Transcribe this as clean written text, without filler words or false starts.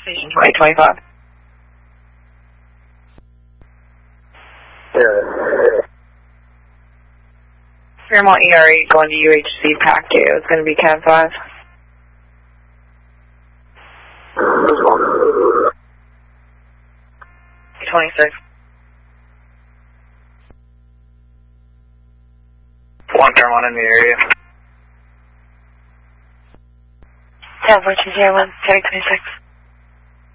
Station 2025. Fairmont ERE going to UHC Pack 2. It's going to be Cab 5. 26. 1 Fairmont in the area. Cab 120, 26.